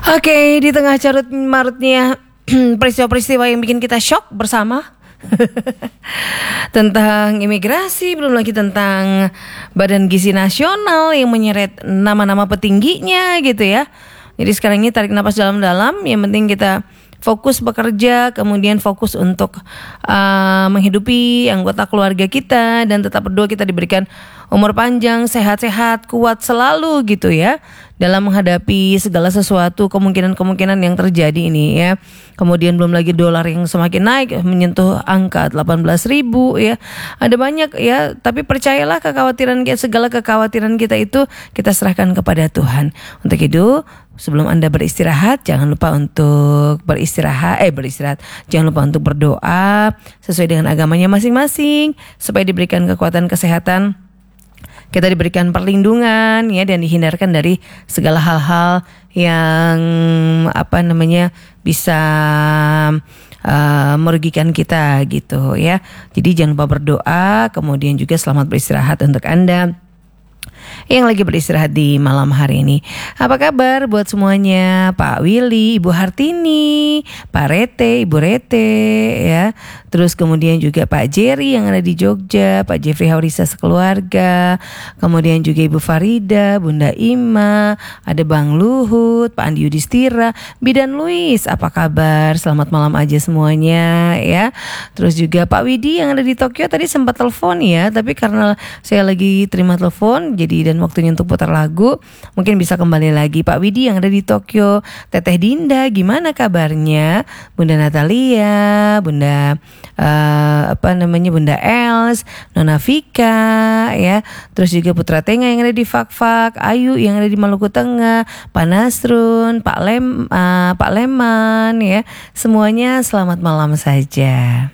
Oke, di tengah carut marutnya peristiwa-peristiwa yang bikin kita shock bersama tentang imigrasi, belum lagi tentang Badan Gizi Nasional yang menyeret nama-nama petingginya gitu ya. Jadi sekarang ini tarik napas dalam-dalam, yang penting kita fokus bekerja, kemudian fokus untuk menghidupi anggota keluarga kita, dan tetap berdoa kita diberikan umur panjang, sehat-sehat, kuat selalu gitu ya, dalam menghadapi segala sesuatu kemungkinan-kemungkinan yang terjadi ini ya. Kemudian belum lagi dolar yang semakin naik menyentuh angka 18.000 ya. Ada banyak ya, tapi percayalah segala kekhawatiran kita itu kita serahkan kepada Tuhan. Untuk itu, sebelum Anda beristirahat, jangan lupa untuk beristirahat. Jangan lupa untuk berdoa sesuai dengan agamanya masing-masing supaya diberikan kekuatan kesehatan, kita diberikan perlindungan ya, dan dihindarkan dari segala hal-hal yang bisa merugikan kita gitu ya. Jadi jangan lupa berdoa, kemudian juga selamat beristirahat untuk Anda yang lagi beristirahat di malam hari ini. Apa kabar buat semuanya? Pak Willy, Ibu Hartini, Pak Rete, Ibu Rete ya. Terus kemudian juga Pak Jerry yang ada di Jogja, Pak Jeffrey Haurisa sekeluarga. Kemudian juga Ibu Farida, Bunda Ima, ada Bang Luhut, Pak Andi Yudhistira, Bidan Luis. Apa kabar? Selamat malam aja semuanya ya. Terus juga Pak Widi yang ada di Tokyo tadi sempat telepon ya, tapi karena saya lagi terima telepon dan waktunya untuk putar lagu, mungkin bisa kembali lagi. Pak Widi yang ada di Tokyo, Teteh Dinda gimana kabarnya, Bunda Natalia, Bunda Bunda Els, Nona Vika ya, terus juga Putra Tenga yang ada di Fakfak, Ayu yang ada di Maluku Tengah, Pak Nasrun, Pak Leman ya, semuanya selamat malam saja.